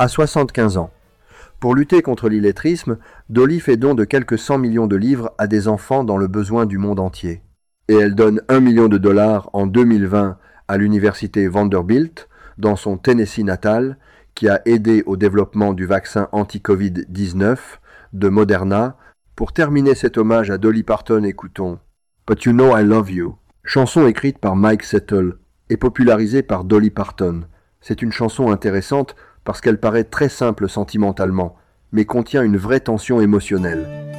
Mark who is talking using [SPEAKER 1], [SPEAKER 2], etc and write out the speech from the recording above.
[SPEAKER 1] à 75 ans. Pour lutter contre l'illettrisme, Dolly fait don de quelques 100 millions de livres à des enfants dans le besoin du monde entier. Et elle donne $1 million en 2020 à l'université Vanderbilt, dans son Tennessee natal, qui a aidé au développement du vaccin anti-Covid-19 de Moderna. Pour terminer cet hommage à Dolly Parton, écoutons But You Know I Love You, chanson écrite par Mike Settle et popularisée par Dolly Parton. C'est une chanson intéressante parce qu'elle paraît très simple sentimentalement, mais contient une vraie tension émotionnelle.